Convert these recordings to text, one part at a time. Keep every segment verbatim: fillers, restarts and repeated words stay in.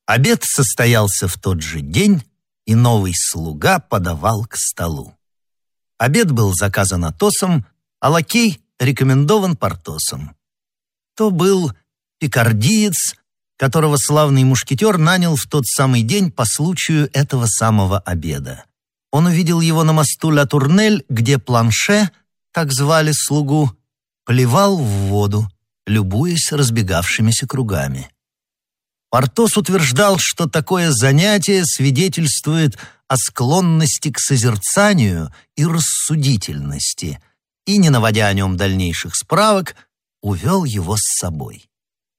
Обед состоялся в тот же день, и новый слуга подавал к столу. Обед был заказан Атосом, а лакей рекомендован Портосом. То был пикардиец, которого славный мушкетер нанял в тот самый день по случаю этого самого обеда. Он увидел его на мосту Ля Турнель, где Планше, так звали слугу, плевал в воду, любуясь разбегавшимися кругами. Портос утверждал, что такое занятие свидетельствует о склонности к созерцанию и рассудительности, и, не наводя о нем дальнейших справок, увел его с собой.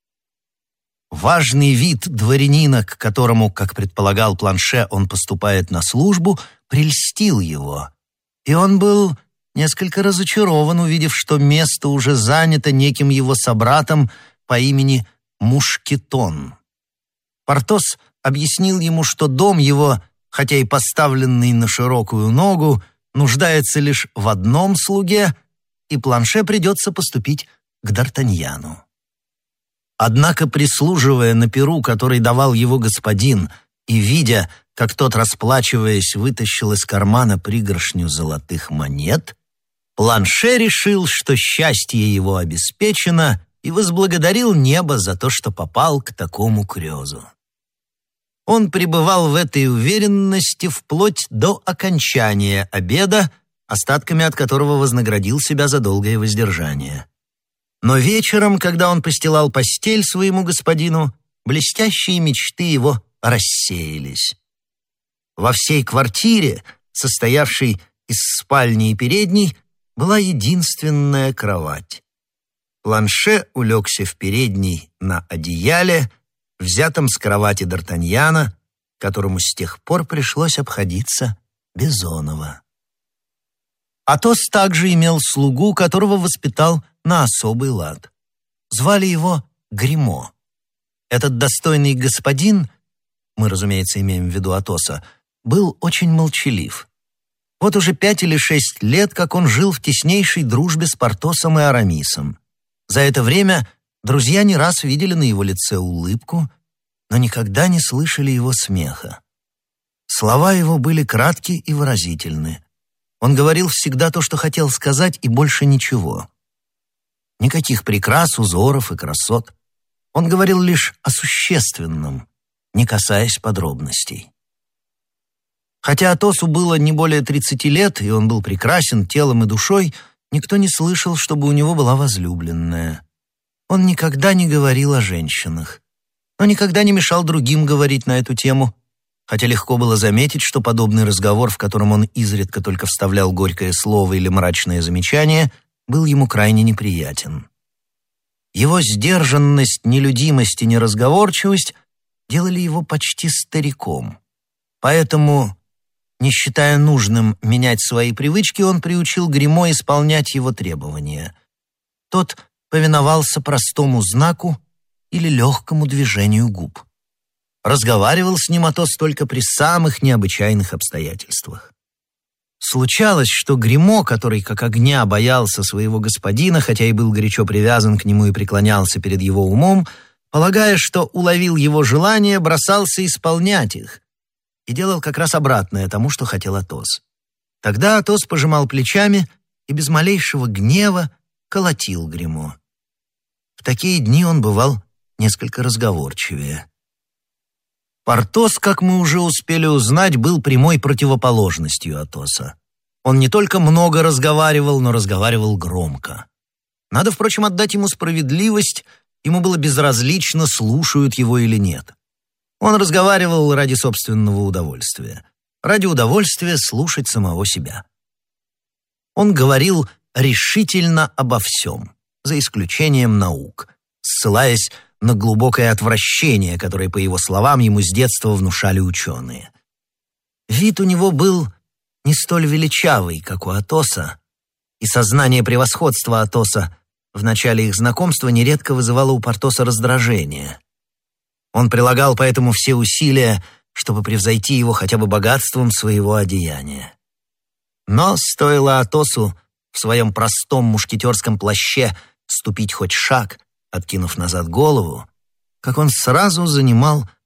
Важный вид дворянина, к которому, как предполагал Планше, он поступает на службу, прельстил его, и он был несколько разочарован, увидев, что место уже занято неким его собратом по имени Мушкетон. Портос объяснил ему, что дом его, хотя и поставленный на широкую ногу, нуждается лишь в одном слуге, и Планше придется поступить к Д'Артаньяну. Однако, прислуживая на перу, который давал его господин, и видя, как тот, расплачиваясь, вытащил из кармана пригоршню золотых монет, Планше решил, что счастье его обеспечено, и возблагодарил небо за то, что попал к такому крёзу. Он пребывал в этой уверенности вплоть до окончания обеда, остатками от которого вознаградил себя за долгое воздержание. Но вечером, когда он постилал постель своему господину, блестящие мечты его рассеялись. Во всей квартире, состоявшей из спальни и передней, была единственная кровать. Планше улегся в передней на одеяле, взятом с кровати Д'Артаньяна, которому с тех пор пришлось обходиться Бизонова. Атос также имел слугу, которого воспитал на особый лад. Звали его Гримо. Этот достойный господин, мы, разумеется, имеем в виду Атоса, был очень молчалив. Вот уже пять или шесть лет, как он жил в теснейшей дружбе с Портосом и Арамисом. За это время друзья не раз видели на его лице улыбку, но никогда не слышали его смеха. Слова его были кратки и выразительны. Он говорил всегда то, что хотел сказать, и больше ничего. Никаких прикрас, узоров и красот. Он говорил лишь о существенном, не касаясь подробностей. Хотя Атосу было не более тридцати лет, и он был прекрасен телом и душой, никто не слышал, чтобы у него была возлюбленная. Он никогда не говорил о женщинах, но никогда не мешал другим говорить на эту тему, хотя легко было заметить, что подобный разговор, в котором он изредка только вставлял горькое слово или мрачное замечание, был ему крайне неприятен. Его сдержанность, нелюдимость и неразговорчивость делали его почти стариком. Поэтому, не считая нужным менять свои привычки, он приучил Гримо исполнять его требования. Тот повиновался простому знаку или легкому движению губ. Разговаривал с ним Атос только при самых необычайных обстоятельствах. Случалось, что Гримо, который как огня боялся своего господина, хотя и был горячо привязан к нему и преклонялся перед его умом, полагая, что уловил его желание, бросался исполнять их и делал как раз обратное тому, что хотел Атос. Тогда Атос пожимал плечами и без малейшего гнева колотил Гримо. В такие дни он бывал несколько разговорчивее. Портос, как мы уже успели узнать, был прямой противоположностью Атоса. Он не только много разговаривал, но разговаривал громко. Надо, впрочем, отдать ему справедливость, ему было безразлично, слушают его или нет. Он разговаривал ради собственного удовольствия, ради удовольствия слушать самого себя. Он говорил решительно обо всем, за исключением наук, ссылаясь на глубокое отвращение, которое, по его словам, ему с детства внушали ученые. Вид у него был не столь величавый, как у Атоса, и сознание превосходства Атоса в начале их знакомства нередко вызывало у Портоса раздражение. Он прилагал поэтому все усилия, чтобы превзойти его хотя бы богатством своего одеяния. Но стоило Атосу в своем простом мушкетерском плаще ступить хоть шаг, откинув назад голову, как он сразу занимал